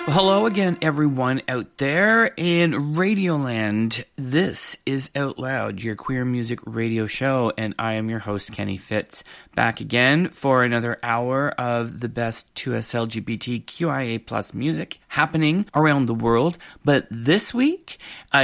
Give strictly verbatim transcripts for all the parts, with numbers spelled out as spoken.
Well, hello again, everyone out there in Radioland. This is Out Loud, your queer music radio show, and I am your host, Kenny Fitz, back again for another hour of the best two S L G B T Q I A plus music happening around the world. But this week,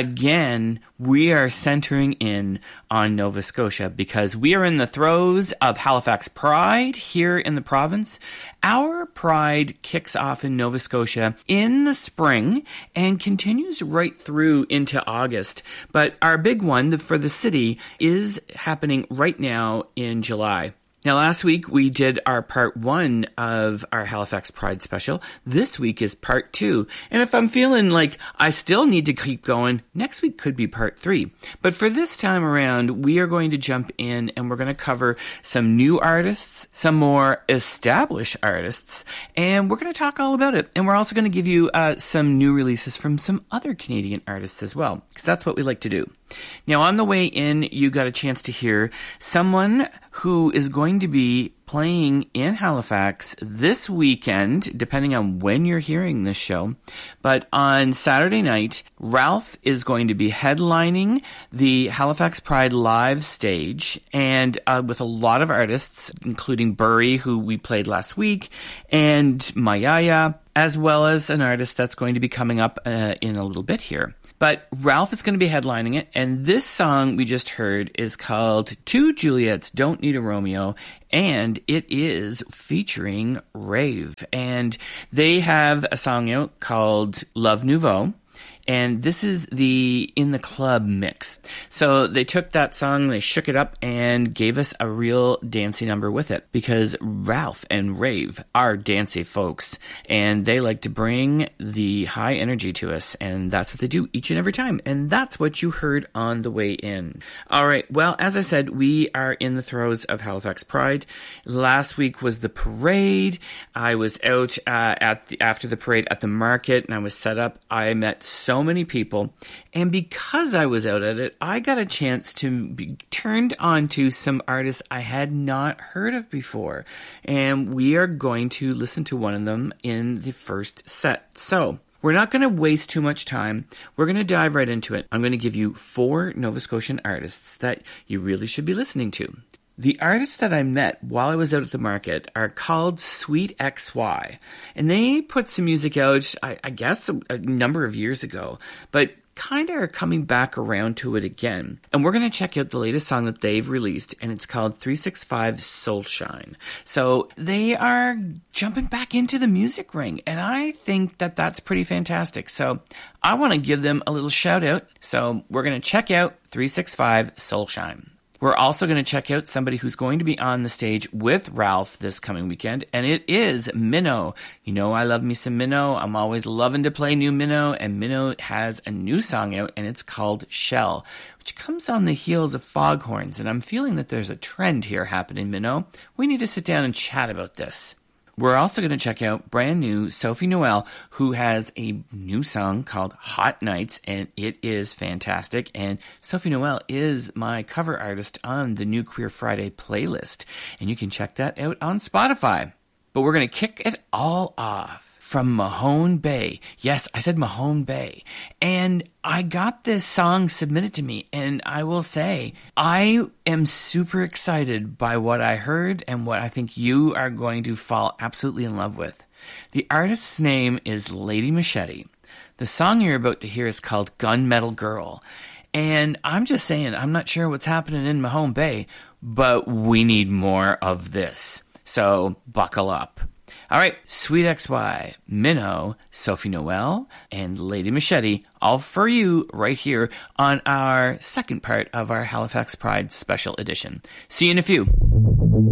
again, we are centering in on Nova Scotia because we are in the throes of Halifax Pride here in the province. Our Pride kicks off in Nova Scotia in the spring and continues right through into August. But our big one for the city is happening right now in July. Now, last week we did our part one of our Halifax Pride special. This week is part two. And if I'm feeling like I still need to keep going, next week could be part three. But for this time around, we are going to jump in and we're going to cover some new artists, some more established artists, and we're going to talk all about it. And we're also going to give you uh, some new releases from some other Canadian artists as well, because that's what we like to do. Now, on the way in, you got a chance to hear someone who is going to be playing in Halifax this weekend, depending on when you're hearing this show. But on Saturday night, Ralph is going to be headlining the Halifax Pride live stage, and uh, with a lot of artists, including Burry, who we played last week, and Mayaya, as well as an artist that's going to be coming up uh, in a little bit here. But Ralph is going to be headlining it, and this song we just heard is called Two Juliets Don't Need a Romeo, and it is featuring Rave. And they have a song out called Love Nouveau, and this is the In the Club mix. So they took that song, they shook it up, and gave us a real dancey number with it. Because Ralph and Rave are dancey folks, and they like to bring the high energy to us, and that's what they do each and every time. And that's what you heard on the way in. All right, well, as I said, we are in the throes of Halifax Pride. Last week was the parade. I was out uh, at the, after the parade at the market, and I was set up. I met so many people, and because I was out at it, I got a chance to be turned on to some artists I had not heard of before, and we are going to listen to one of them in the first set. So we're not going to waste too much time. We're going to dive right into it. I'm going to give you four Nova Scotian artists that you really should be listening to. The artists that I met while I was out at the market are called Sweet X Y, and they put some music out, I, I guess, a, a number of years ago, but kind of are coming back around to it again. And we're going to check out the latest song that they've released, and it's called three sixty-five Soulshine. So they are jumping back into the music ring, and I think that that's pretty fantastic. So I want to give them a little shout out. So we're going to check out three sixty-five Soulshine. We're also going to check out somebody who's going to be on the stage with Ralph this coming weekend, and it is Minnow. You know I love me some Minnow. I'm always loving to play new Minnow, and Minnow has a new song out, and it's called Shell, which comes on the heels of Foghorns, and I'm feeling that there's a trend here happening, Minnow. We need to sit down and chat about this. We're also going to check out brand new Sophie Noel, who has a new song called Hot Nights, and it is fantastic. And Sophie Noel is my cover artist on the new Queer Friday playlist, and you can check that out on Spotify. But we're going to kick it all off from Mahone Bay. Yes, I said Mahone Bay. And I got this song submitted to me, and I will say, I am super excited by what I heard and what I think you are going to fall absolutely in love with. The artist's name is Lady Machete. The song you're about to hear is called Gunmetal Girl. And I'm just saying, I'm not sure what's happening in Mahone Bay, but we need more of this. So buckle up. All right, Sweet X Y, Minnow, Sophie Noel, and Lady Machete, all for you right here on our second part of our Halifax Pride Special Edition. See you in a few.